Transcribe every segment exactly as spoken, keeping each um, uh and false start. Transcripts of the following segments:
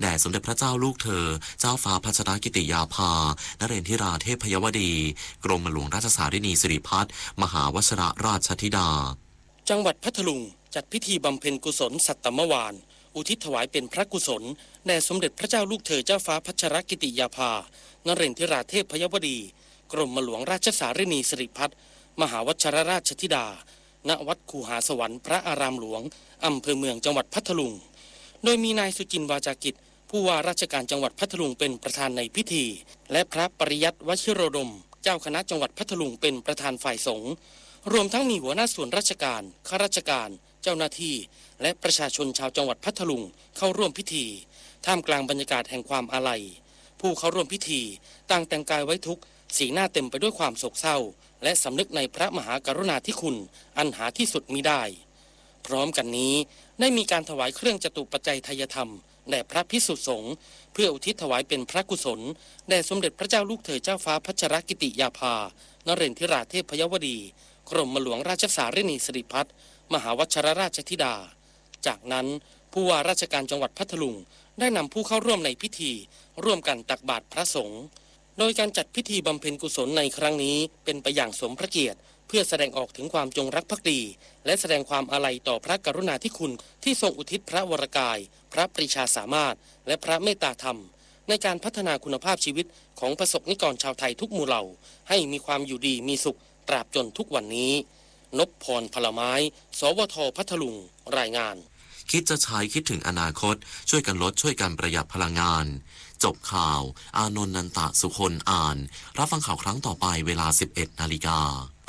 แด่สมเด็จพระเจ้าลูกเธอเจ้าฟ้าพัชรกิติยาภานเรนทิราเทพยวดีกรมหลวงราชสารินีสิริพัฒน์มหาวชิรราชธิดาจังหวัดพัทลุงจัดพิธีบำเพ็ญกุศลสัตตมวานอุทิศถวายเป็นพระกุศลแด่สมเด็จพระเจ้าลูกเธอเจ้าฟ้าพัชรกิติยาภานเรนทิราเทพยวดีกรมหลวงราชสารินีสิริพัฒน์มหาวชิรราชธิดาณวัดคูหาสวรรค์พระอารามหลวงอำเภอเมืองจังหวัดพัทลุงโดยมีนายสุจินต์วาจากิจผู้ว่าราชการจังหวัดพัทลุงเป็นประธานในพิธีและพระปริยัติวชิโรดมเจ้าคณะจังหวัดพัทลุงเป็นประธานฝ่ายสงฆ์รวมทั้งมีหัวหน้าส่วนราชการข้าราชการเจ้าหน้าที่และประชาชนชาวจังหวัดพัทลุงเข้าร่วมพิธีท่ามกลางบรรยากาศแห่งความอาลัยผู้เข้าร่วมพิธีต่างแต่งกายไว้ทุกข์สีหน้าเต็มไปด้วยความโศกเศร้าและสำนึกในพระมหากรุณาธิคุณอันหาที่สุดมิได้พร้อมกันนี้ได้มีการถวายเครื่องจตุปัจจัยไทยธรรมแด่พระภิกษุสงฆ์เพื่ออุทิศถวายเป็นพระกุศลแด่สมเด็จพระเจ้าลูกเธอเจ้าฟ้าพัชรกิติยาภานเรนทิราเทพยวดีกรมหลวงราชสารินีสิริพัฒน์มหาวชิรราชธิดาจากนั้นผู้ว่าราชการจังหวัดพัทลุงได้นำผู้เข้าร่วมในพิธีร่วมกันตักบาตรพระสงฆ์โดยการจัดพิธีบำเพ็ญกุศลในครั้งนี้เป็นไปอย่างสมพระเกียรติเพื่อแสดงออกถึงความจงรักภักดีและแสดงความอาลัยต่อพระกรุณาธิคุณที่ทรงอุทิศพระวรกายพระปรีชาสามารถและพระเมตตาธรรมในการพัฒนาคุณภาพชีวิตของประสบนิกรชาวไทยทุกหมู่เหล่าให้มีความอยู่ดีมีสุขตราบจนทุกวันนี้นพพรพลไม้สวทพัทลุงรายงานคิดจะใช้คิดถึงอนาคตช่วยกันลดช่วยกันประหยัดพลังงานจบข่าวอานนท์นันตะสุคนอ่านรับฟังข่าวครั้งต่อไปเวลา สิบเอ็ดนาฬิกา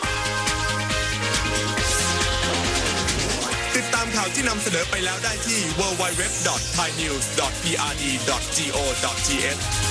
ติดตามข่าวที่นำเสนอไปแล้วได้ที่ ดับเบิลยู ดับเบิลยู ดับเบิลยู ดอท ไทยนิวส์ ดอท พี อาร์ ดี ดอท จี โอ ดอท ที เอช